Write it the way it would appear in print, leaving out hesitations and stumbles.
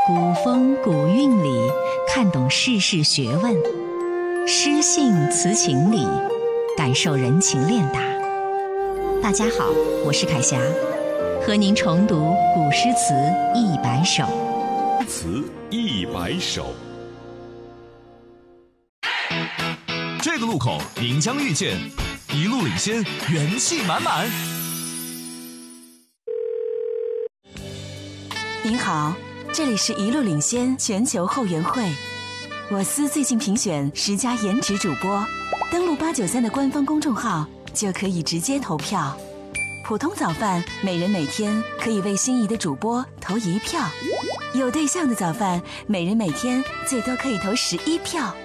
古风古韵里看懂世事学问，诗性词情里感受人情练达。大家好，我是凯霞，和您重读古诗词100首。 词100首。这个路口您将遇见一路领先，元气满满。 您好，这里是一路领先全球后援会。我司最近评选10佳颜值主播，登录893的官方公众号就可以直接投票。普通早饭每人每天可以为心仪的主播投1票，有对象的早饭每人每天最多可以投11票。